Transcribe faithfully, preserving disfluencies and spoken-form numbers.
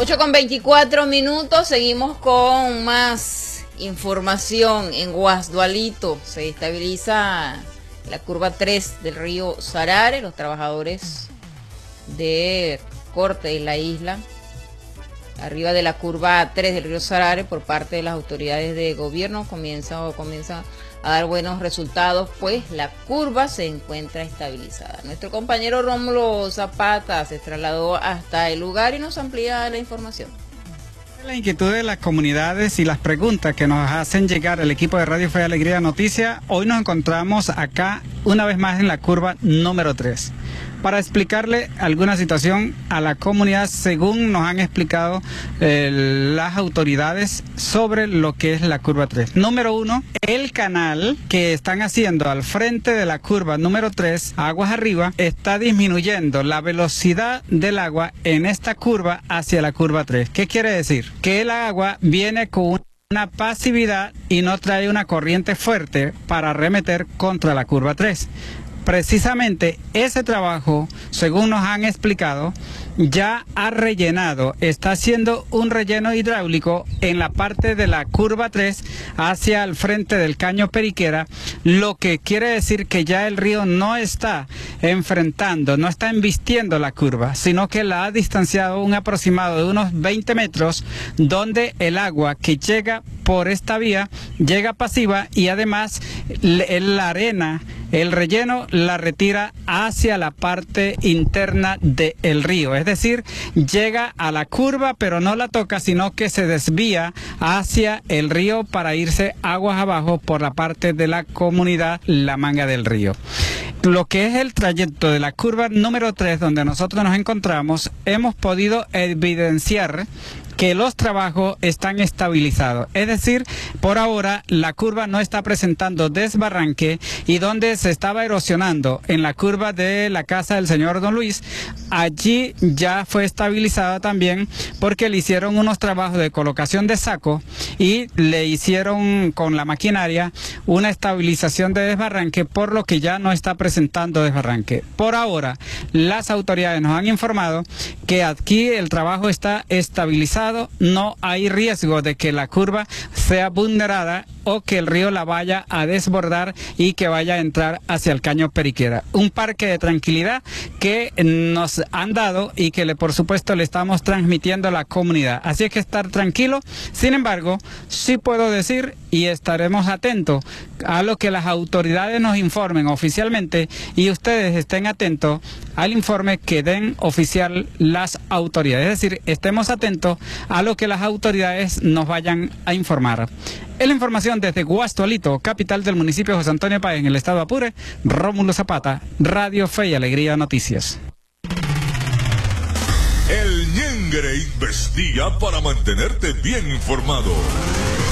ocho con veinticuatro minutos, seguimos con más información. En Guasdualito se estabiliza la curva tres del río Sarare. Los trabajadores de corte de la isla, arriba de la curva tres del río Sarare, por parte de las autoridades de gobierno, comienza o comienza a dar buenos resultados, pues la curva se encuentra estabilizada. Nuestro compañero Rómulo Zapata se trasladó hasta el lugar y nos amplía la información. La inquietud de las comunidades y las preguntas que nos hacen llegar el equipo de Radio Fe y Alegría Noticias, hoy nos encontramos acá una vez más en la curva número tres para explicarle alguna situación a la comunidad según nos han explicado eh, las autoridades sobre lo que es la curva tres. Número uno, el canal que están haciendo al frente de la curva número tres, aguas arriba, está disminuyendo la velocidad del agua en esta curva hacia la curva tres. ¿Qué quiere decir? Que el agua viene con una pasividad y no trae una corriente fuerte para arremeter contra la curva tres. Precisamente ese trabajo, según nos han explicado, ya ha rellenado, está haciendo un relleno hidráulico en la parte de la curva tres hacia el frente del caño Periquera, lo que quiere decir que ya el río no está enfrentando, no está embistiendo la curva, sino que la ha distanciado un aproximado de unos veinte metros, donde el agua que llega por esta vía llega pasiva y además la arena, el relleno la retira hacia la parte interna del río, es decir, llega a la curva pero no la toca, sino que se desvía hacia el río para irse aguas abajo por la parte de la comunidad La Manga del Río. Lo que es el trayecto de la curva número tres, donde nosotros nos encontramos, hemos podido evidenciar que los trabajos están estabilizados, es decir, por ahora la curva no está presentando desbarranque, y donde se estaba erosionando en la curva de la casa del señor Don Luis, allí ya fue estabilizada también, porque le hicieron unos trabajos de colocación de saco y le hicieron con la maquinaria una estabilización de desbarranque, por lo que ya no está presentando desbarranque. Por ahora las autoridades nos han informado que aquí el trabajo está estabilizado, no hay riesgo de que la curva sea vulnerada o que el río la vaya a desbordar y que vaya a entrar hacia el caño Periquera. Un parque de tranquilidad que nos han dado y que le, por supuesto le estamos transmitiendo a la comunidad. Así es que estar tranquilo. Sin embargo, sí puedo decir, y estaremos atentos a lo que las autoridades nos informen oficialmente, y ustedes estén atentos al informe que den oficial las autoridades. Es decir, estemos atentos a lo que las autoridades nos vayan a informar. En la información desde Guasdualito, capital del municipio de José Antonio Páez, en el estado de Apure, Rómulo Zapata, Radio Fe y Alegría Noticias. El Ñengre investiga para mantenerte bien informado.